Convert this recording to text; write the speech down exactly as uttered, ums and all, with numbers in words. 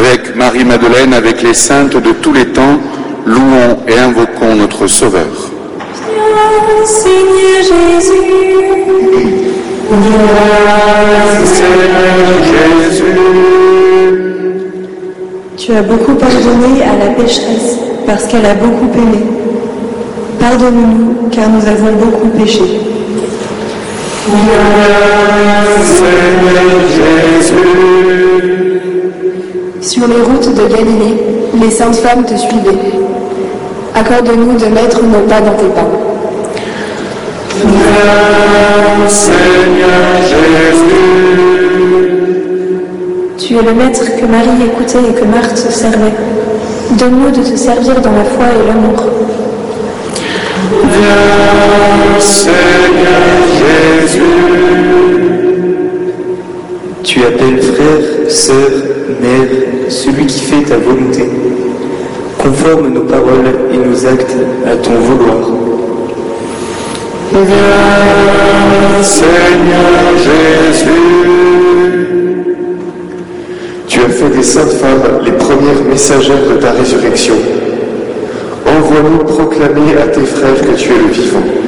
Avec Marie-Madeleine, avec les saintes de tous les temps, louons et invoquons notre Sauveur. Viens, Seigneur Jésus. Viens, Seigneur Jésus. Tu as beaucoup pardonné à la pécheresse parce qu'elle a beaucoup aimé. Pardonne-nous car nous avons beaucoup péché. Viens, Seigneur Jésus. Sur les routes de Galilée, les saintes femmes te suivaient. Accorde-nous de mettre nos pas dans tes pas. Viens, Seigneur Jésus. Tu es le maître que Marie écoutait et que Marthe servait. Donne-nous de te servir dans la foi et l'amour. Viens, Seigneur Jésus. Tu appelles frère, sœur, mère, celui qui fait ta volonté. Conforme nos paroles et nos actes à ton vouloir. Viens, Seigneur Jésus. Tu as fait des saintes femmes les premières messagères de ta résurrection. Envoie-nous proclamer à tes frères que tu es le vivant.